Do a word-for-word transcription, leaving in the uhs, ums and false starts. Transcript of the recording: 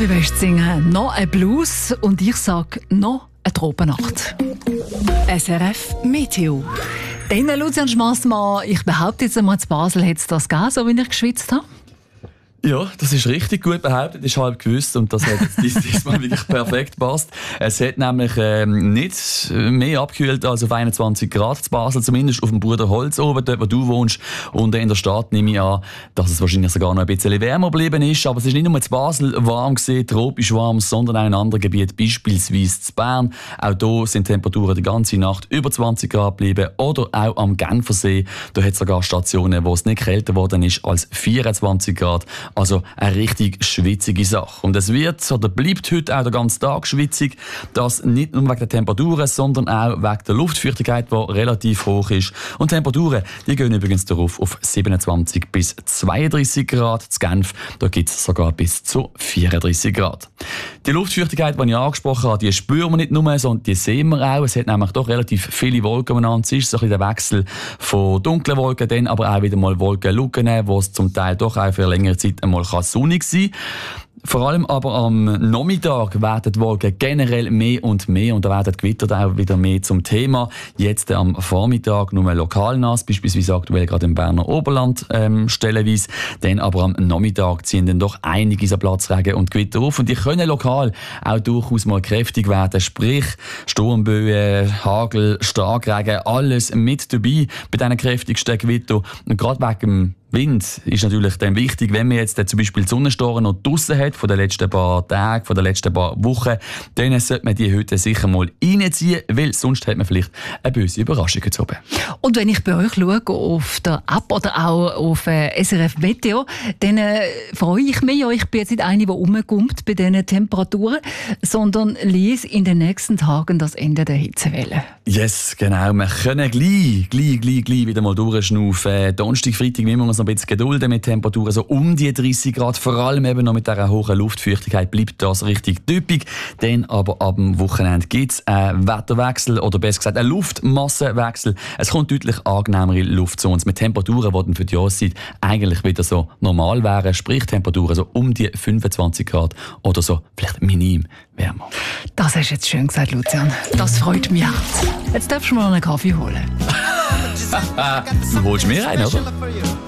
Zürich West singen noch ein Blues und ich sage noch eine Tropennacht. S R F Meteo. Dann, Lucian Schmassmann, ich behaupte jetzt einmal, in Basel hat es das gegeben, so wie ich geschwitzt habe. Ja, das ist richtig gut behauptet, ist halb gewusst und das hat jetzt diesmal wirklich perfekt gepasst. Es hat nämlich ähm, nicht mehr abgekühlt als auf einundzwanzig Grad zu Basel, zumindest auf dem Bruderholz oben, dort wo du wohnst. Und in der Stadt nehme ich an, dass es wahrscheinlich sogar noch ein bisschen wärmer geblieben ist. Aber es ist nicht nur zu Basel warm gewesen, tropisch warm, sondern auch in anderen Gebieten, beispielsweise zu Bern. Auch hier sind Temperaturen die ganze Nacht über zwanzig Grad geblieben. Oder auch am Genfersee, da hat es sogar Stationen, wo es nicht kälter geworden ist als vierundzwanzig Grad. Also eine richtig schwitzige Sache. Und es wird oder bleibt heute auch den ganzen Tag schwitzig. Das nicht nur wegen der Temperaturen, sondern auch wegen der Luftfeuchtigkeit, die relativ hoch ist. Und die Temperaturen, die gehen übrigens darauf auf siebenundzwanzig bis zweiunddreißig Grad. Zu Genf, da gibt es sogar bis zu vierunddreißig Grad. Die Luftfeuchtigkeit, die ich angesprochen habe, die spüren wir nicht nur, sondern die sehen wir auch. Es hat nämlich doch relativ viele Wolken umeinander. Es ist so ein bisschen der Wechsel von dunklen Wolken, dann aber auch wieder mal Wolkenlücken, wo es zum Teil doch auch für längere Zeit einmal sonnig sein kann. Vor allem aber am Nachmittag werden die Wolken generell mehr und mehr und da werden die Gewitter auch wieder mehr zum Thema. Jetzt am Vormittag nur lokal nass, beispielsweise aktuell gerade im Berner Oberland ähm, stellenweise. Dann aber am Nachmittag ziehen dann doch einige so Platzregen und Gewitter auf und die können lokal auch durchaus mal kräftig werden. Sprich Sturmböen, Hagel, Starkregen, alles mit dabei bei diesen kräftigsten Gewitter. Und gerade wegen dem Wind ist natürlich dann wichtig, wenn man jetzt zum Beispiel die Sonnenstoren noch draussen hat, von den letzten paar Tagen, von den letzten paar Wochen, dann sollte man die heute sicher mal reinziehen, weil sonst hat man vielleicht eine böse Überraschung zu oben. Und wenn ich bei euch schaue, auf der App oder auch auf äh, S R F Meteo, dann äh, freue ich mich ja, ich bin jetzt nicht eine, die rumkommt bei diesen Temperaturen, sondern lese in den nächsten Tagen das Ende der Hitzewelle. Yes, genau. Wir können gleich, gleich, gleich, gleich wieder mal durchschnaufen. Donnerstag, Freitag müssen wir uns noch ein bisschen gedulden mit Temperaturen so um die dreißig Grad. Vor allem eben noch mit dieser hohen Luftfeuchtigkeit bleibt das richtig typisch. Dann aber ab dem Wochenende gibt es einen Wetterwechsel oder besser gesagt einen Luftmassenwechsel. Es kommt deutlich angenehmere Luft zu uns mit Temperaturen, die dann für die Jahreszeit eigentlich wieder so normal wären. Sprich Temperaturen so um die fünfundzwanzig Grad oder so vielleicht minim wärmer. Das hast du jetzt schön gesagt, Lucian. Das freut mich hart. Jetzt darfst du mal einen Kaffee holen. Du holst mir einen, oder?